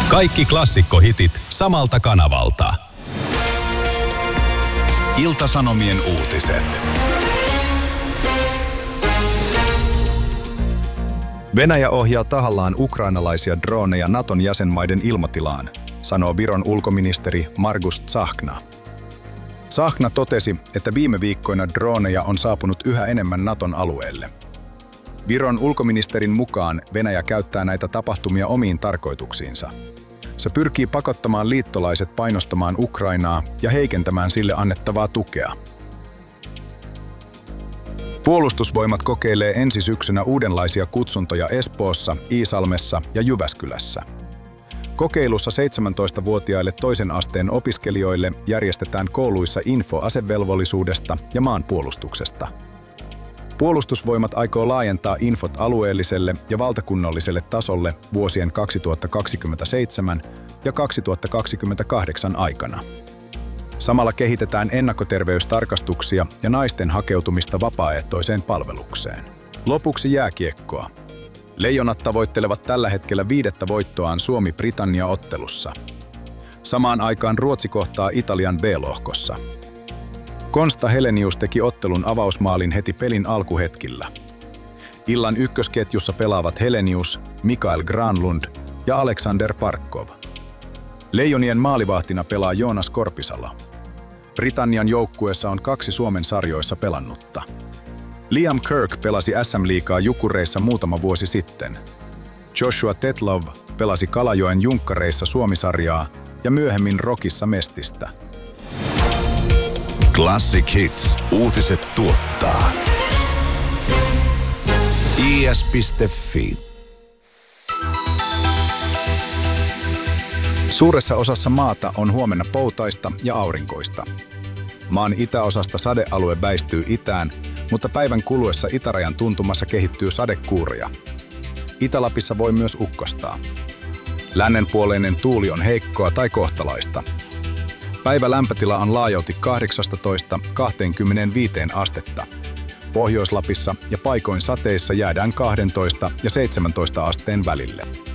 Kaikki klassikkohitit samalta kanavalta. Ilta-Sanomien uutiset. Venäjä ohjaa tahallaan ukrainalaisia droneja Naton jäsenmaiden ilmatilaan, sanoo Viron ulkoministeri Margus Tsahkna. Tsahkna totesi, että viime viikkoina droneja on saapunut yhä enemmän Naton alueelle. Viron ulkoministerin mukaan Venäjä käyttää näitä tapahtumia omiin tarkoituksiinsa. Se pyrkii pakottamaan liittolaiset painostamaan Ukrainaa ja heikentämään sille annettavaa tukea. Puolustusvoimat kokeilee ensi syksynä uudenlaisia kutsuntoja Espoossa, Iisalmessa ja Jyväskylässä. Kokeilussa 17-vuotiaille toisen asteen opiskelijoille järjestetään kouluissa info asevelvollisuudesta ja maanpuolustuksesta. Puolustusvoimat aikoo laajentaa infot alueelliselle ja valtakunnalliselle tasolle vuosien 2027 ja 2028 aikana. Samalla kehitetään ennakkoterveystarkastuksia ja naisten hakeutumista vapaaehtoiseen palvelukseen. Lopuksi jääkiekkoa. Leijonat tavoittelevat tällä hetkellä 5. voittoaan Suomi-Britannia-ottelussa. Samaan aikaan Ruotsi kohtaa Italian B-lohkossa. Konsta Helenius teki ottelun avausmaalin heti pelin alkuhetkillä. Illan ykkösketjussa pelaavat Helenius, Mikael Granlund ja Alexander Parkov. Leijonien maalivahtina pelaa Joonas Korpisalo. Britannian joukkueessa on 2 Suomen sarjoissa pelannutta. Liam Kirk pelasi SM-liigaa Jukureissa muutama vuosi sitten. Joshua Tetlov pelasi Kalajoen Junkkareissa Suomi-sarjaa ja myöhemmin Rockissa Mestistä. Classic Hits. Uutiset tuottaa is.fi. Suuressa osassa maata on huomenna poutaista ja aurinkoista. Maan itäosasta sadealue väistyy itään, mutta päivän kuluessa itärajan tuntumassa kehittyy sadekuuroja. Itä-Lapissa voi myös ukkostaa. Lännenpuoleinen tuuli on heikkoa tai kohtalaista. Päivä lämpötila on laajalti 18–25 astetta. Pohjois-Lapissa ja paikoin sateissa jäädään 12 ja 17 asteen välille.